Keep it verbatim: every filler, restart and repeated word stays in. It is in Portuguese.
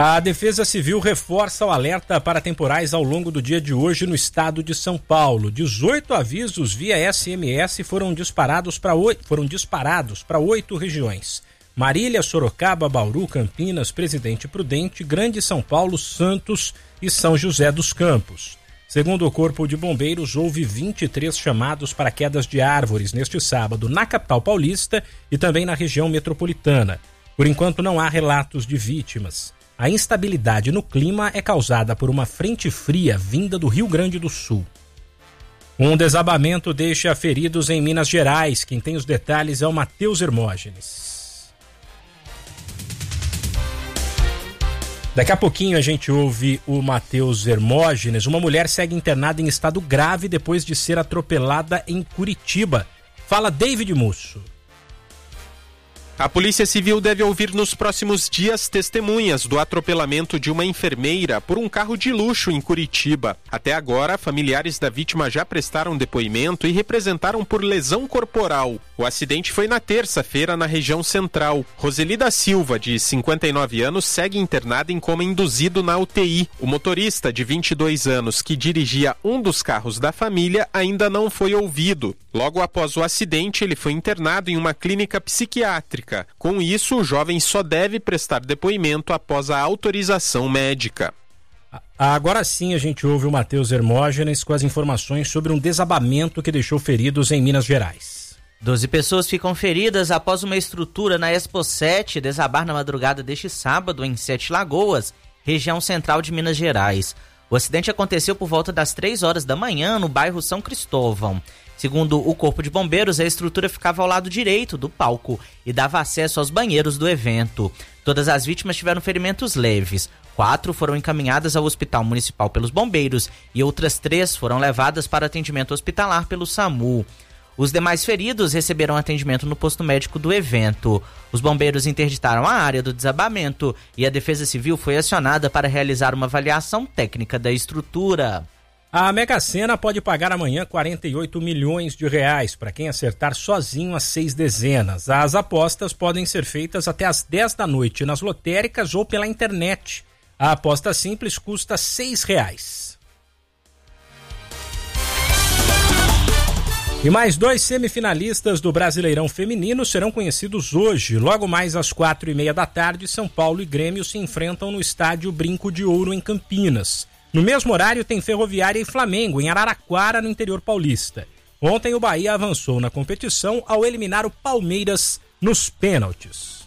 A Defesa Civil reforça o alerta para temporais ao longo do dia de hoje no estado de São Paulo. dezoito avisos via S M S foram disparados para oito, foram disparados para oito regiões: Marília, Sorocaba, Bauru, Campinas, Presidente Prudente, Grande São Paulo, Santos e São José dos Campos. Segundo o Corpo de Bombeiros, houve vinte e três chamados para quedas de árvores neste sábado na capital paulista e também na região metropolitana. Por enquanto não há relatos de vítimas. A instabilidade no clima é causada por uma frente fria vinda do Rio Grande do Sul. Um desabamento deixa feridos em Minas Gerais. Quem tem os detalhes é o Matheus Hermógenes. Daqui a pouquinho a gente ouve o Matheus Hermógenes. Uma mulher segue internada em estado grave depois de ser atropelada em Curitiba. Fala David Musso. A Polícia Civil deve ouvir nos próximos dias testemunhas do atropelamento de uma enfermeira por um carro de luxo em Curitiba. Até agora, familiares da vítima já prestaram depoimento e representaram por lesão corporal. O acidente foi na terça-feira na região central. Roseli da Silva, de cinquenta e nove anos, segue internada em coma induzido na U T I. O motorista, de vinte e dois anos, que dirigia um dos carros da família, ainda não foi ouvido. Logo após o acidente, ele foi internado em uma clínica psiquiátrica. Com isso, o jovem só deve prestar depoimento após a autorização médica. Agora sim a gente ouve o Matheus Hermógenes com as informações sobre um desabamento que deixou feridos em Minas Gerais. Doze pessoas ficam feridas após uma estrutura na Expo sete desabar na madrugada deste sábado em Sete Lagoas, região central de Minas Gerais. O acidente aconteceu por volta das três horas da manhã no bairro São Cristóvão. Segundo o Corpo de Bombeiros, a estrutura ficava ao lado direito do palco e dava acesso aos banheiros do evento. Todas as vítimas tiveram ferimentos leves. Quatro foram encaminhadas ao Hospital Municipal pelos bombeiros e outras três foram levadas para atendimento hospitalar pelo SAMU. Os demais feridos receberam atendimento no posto médico do evento. Os bombeiros interditaram a área do desabamento e a Defesa Civil foi acionada para realizar uma avaliação técnica da estrutura. A Mega Sena pode pagar amanhã quarenta e oito milhões de reais para quem acertar sozinho as seis dezenas. As apostas podem ser feitas até às dez da noite nas lotéricas ou pela internet. A aposta simples custa seis reais. E mais dois semifinalistas do Brasileirão Feminino serão conhecidos hoje. Logo mais às quatro e meia da tarde, São Paulo e Grêmio se enfrentam no estádio Brinco de Ouro, em Campinas. No mesmo horário tem Ferroviária e Flamengo, em Araraquara, no interior paulista. Ontem o Bahia avançou na competição ao eliminar o Palmeiras nos pênaltis.